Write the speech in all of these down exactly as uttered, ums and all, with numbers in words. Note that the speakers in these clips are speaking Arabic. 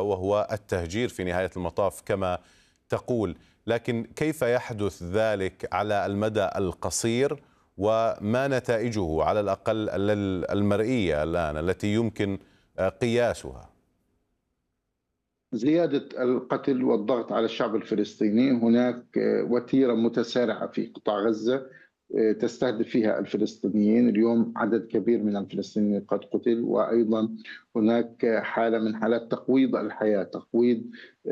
وهو التهجير في نهاية المطاف كما تقول. لكن كيف يحدث ذلك على المدى القصير، وما نتائجه على الأقل المرئية الآن التي يمكن قياسها؟ زيادة القتل والضغط على الشعب الفلسطيني. هناك وتيرة متسارعة في قطاع غزة تستهدف فيها الفلسطينيين. اليوم عدد كبير من الفلسطينيين قد قتل، وأيضا هناك حالة من حالات تقويض الحياة، تقويض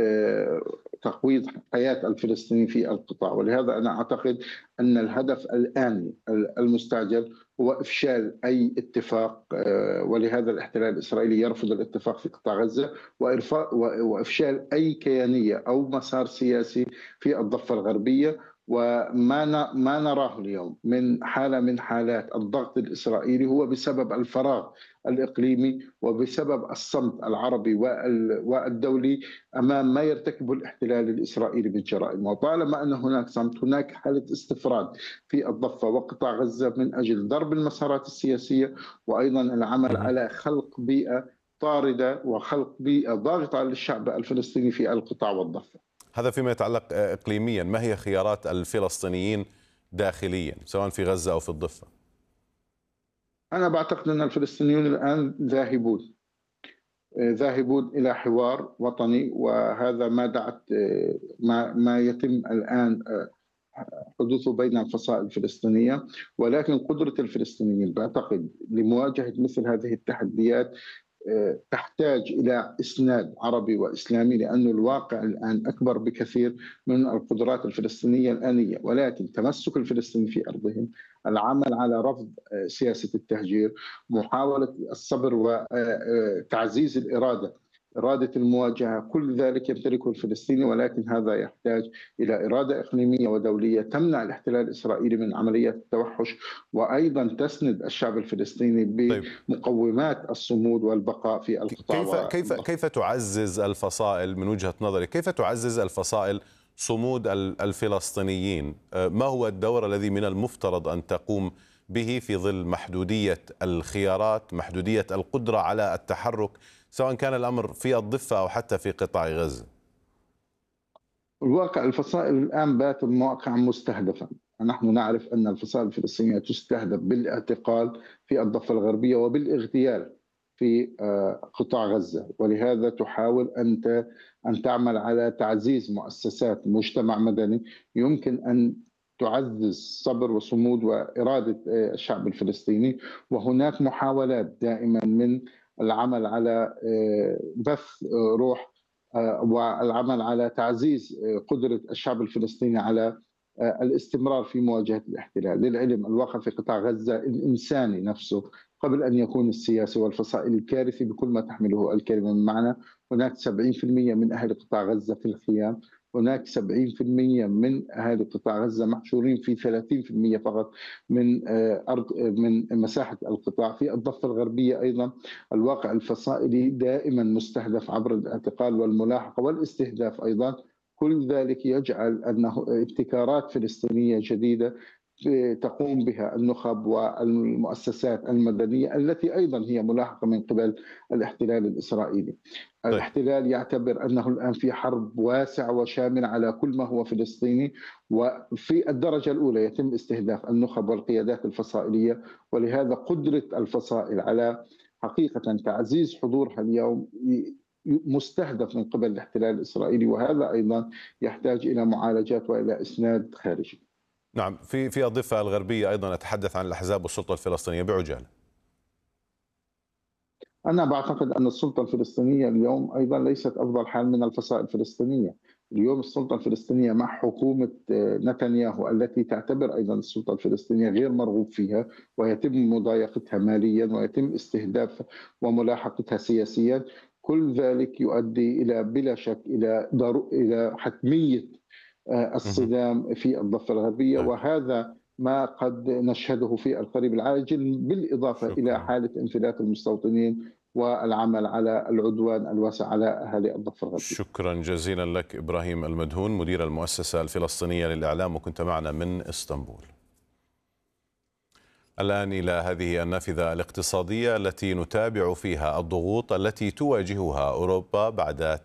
تقويض حياة الفلسطينيين في القطاع. ولهذا أنا أعتقد أن الهدف الآن المستعجل هو إفشال أي اتفاق، ولهذا الاحتلال الإسرائيلي يرفض الاتفاق في قطاع غزة، وإفشال أي كيانية أو مسار سياسي في الضفة الغربية. وما ما نراه اليوم من حالة من حالات الضغط الإسرائيلي هو بسبب الفراغ الإقليمي وبسبب الصمت العربي والدولي أمام ما يرتكبه الاحتلال الإسرائيلي من جرائم. وطالما أن هناك صمت، هناك حالة استفراد في الضفة وقطاع غزة من أجل ضرب المسارات السياسية، وأيضا العمل على خلق بيئة طاردة وخلق بيئة ضاغطة على الشعب الفلسطيني في القطاع والضفة. هذا فيما يتعلق إقليميا. ما هي خيارات الفلسطينيين داخليا سواء في غزة أو في الضفة؟ أنا بعتقد أن الفلسطينيون الآن ذاهبون ذاهبون إلى حوار وطني، وهذا ما دعت ما ما يتم الآن حدوثه بين الفصائل الفلسطينية. ولكن قدرة الفلسطينيين بعتقد لمواجهة مثل هذه التحديات تحتاج إلى إسناد عربي وإسلامي، لأن الواقع الآن أكبر بكثير من القدرات الفلسطينية الآنية. ولكن تمسك الفلسطينيين في أرضهم، العمل على رفض سياسة التهجير، محاولة الصبر وتعزيز الإرادة إرادة المواجهة، كل ذلك يمتلكه الفلسطيني. ولكن هذا يحتاج إلى إرادة إقليمية ودولية تمنع الاحتلال الإسرائيلي من عمليات التوحش، وأيضا تسند الشعب الفلسطيني بمقومات الصمود والبقاء في القطاع. كيف كيف كيف تعزز الفصائل من وجهة نظرك، كيف تعزز الفصائل صمود الفلسطينيين؟ ما هو الدور الذي من المفترض أن تقوم به في ظل محدودية الخيارات، محدودية القدرة على التحرك، سواء كان الأمر في الضفة أو حتى في قطاع غزة؟ الواقع الفصائل الآن بات موقعا مستهدفا. نحن نعرف أن الفصائل الفلسطينية تستهدف بالاعتقال في الضفة الغربية وبالاغتيال في قطاع غزة. ولهذا تحاول أن أن تعمل على تعزيز مؤسسات مجتمع مدني يمكن أن تعزز صبر وصمود وإرادة الشعب الفلسطيني. وهناك محاولات دائما من العمل على بث روح والعمل على تعزيز قدرة الشعب الفلسطيني على الاستمرار في مواجهة الاحتلال. للعلم الواقع في قطاع غزة الإنساني نفسه قبل أن يكون السياسي والفصائل الكارثي بكل ما تحمله الكلمة من معنى. هناك سبعين بالمئة من أهل قطاع غزة في الخيام، هناك سبعين بالمئة من أهل قطاع غزة محشورين في ثلاثين بالمئة فقط من أرض من مساحة القطاع. في الضفة الغربية أيضا الواقع الفصائلي دائما مستهدف عبر الاعتقال والملاحقة والاستهداف أيضا. كل ذلك يجعل أنه ابتكارات فلسطينية جديدة تقوم بها النخب والمؤسسات المدنية التي أيضا هي ملاحقة من قبل الاحتلال الإسرائيلي. طيب. الاحتلال يعتبر أنه الآن في حرب واسعة وشاملة على كل ما هو فلسطيني، وفي الدرجة الأولى يتم استهداف النخب والقيادات الفصائلية. ولهذا قدرة الفصائل على حقيقة تعزيز حضورها اليوم مستهدف من قبل الاحتلال الإسرائيلي، وهذا أيضا يحتاج إلى معالجات وإلى إسناد خارجي. نعم، في في الضفة الغربية أيضا نتحدث عن الأحزاب والسلطة الفلسطينية بعجالة. أنا بعتقد أن السلطة الفلسطينية اليوم أيضا ليست أفضل حال من الفصائل الفلسطينية. اليوم السلطة الفلسطينية مع حكومة نتنياهو التي تعتبر أيضا السلطة الفلسطينية غير مرغوب فيها، ويتم مضايقتها ماليا ويتم استهدافها وملاحقتها سياسيا. كل ذلك يؤدي إلى بلا شك إلى إلى حتمية الصدام في الضفة الغربية، وهذا ما قد نشهده في القريب العاجل، بالإضافة شكرا. إلى حالة انفلات المستوطنين والعمل على العدوان الواسع على أهالي الضفة الغربية. شكرا جزيلا لك إبراهيم المدهون، مدير المؤسسة الفلسطينية للإعلام، وكنت معنا من إسطنبول. الآن إلى هذه النافذة الاقتصادية التي نتابع فيها الضغوط التي تواجهها أوروبا بعد